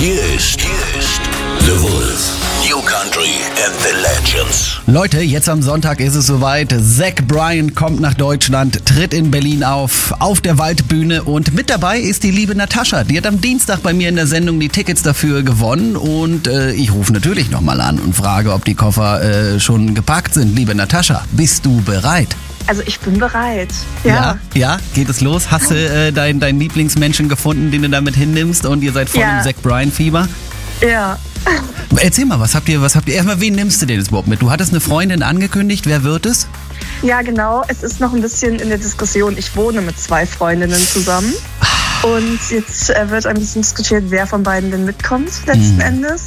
Hier ist The Wolf. New Country and the Legends. Leute, jetzt am Sonntag ist es soweit. Zach Bryan kommt nach Deutschland, tritt in Berlin auf der Waldbühne und mit dabei ist die liebe Natascha. Die hat am Dienstag bei mir in der Sendung die Tickets dafür gewonnen und ich rufe natürlich nochmal an und frage, ob die Koffer schon gepackt sind. Liebe Natascha, bist du bereit? Also ich bin bereit. Ja, geht es los? Hast du deinen Lieblingsmenschen gefunden, den du damit hinnimmst und ihr seid voll im Zach Bryan-Fieber? Ja. Erzähl mal, was habt ihr, erstmal, wen nimmst du denn jetzt überhaupt mit? Du hattest eine Freundin angekündigt, wer wird es? Ja, genau, es ist noch ein bisschen in der Diskussion. Ich wohne mit 2 Freundinnen zusammen und jetzt wird ein bisschen diskutiert, wer von beiden denn mitkommt letzten Endes.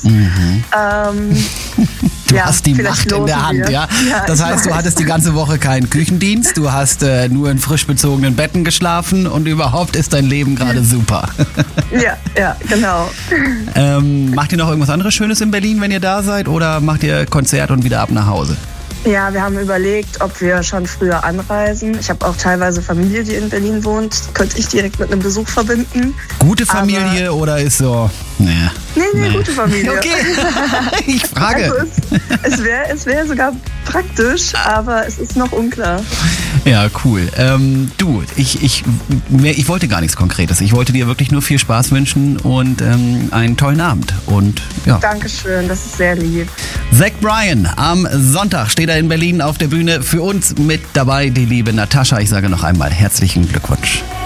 Du hast die Macht in der Hand, ja? Das heißt, du hattest die ganze Woche keinen Küchendienst, du hast nur in frisch bezogenen Betten geschlafen und überhaupt ist dein Leben gerade super. Ja, genau. Macht ihr noch irgendwas anderes Schönes in Berlin, wenn ihr da seid, oder macht ihr Konzert und wieder ab nach Hause? Ja, wir haben überlegt, ob wir schon früher anreisen. Ich habe auch teilweise Familie, die in Berlin wohnt. Könnte ich direkt mit einem Besuch verbinden. Gute Familie oder ist so... Nee, gute Familie. Okay, ich frage. Also es wär sogar praktisch, aber es ist noch unklar. Ja, cool. Du, ich wollte gar nichts Konkretes. Ich wollte dir wirklich nur viel Spaß wünschen und einen tollen Abend. Und ja. Dankeschön, das ist sehr lieb. Zach Bryan, am Sonntag steht er in Berlin auf der Bühne. Für uns mit dabei die liebe Natascha. Ich sage noch einmal herzlichen Glückwunsch.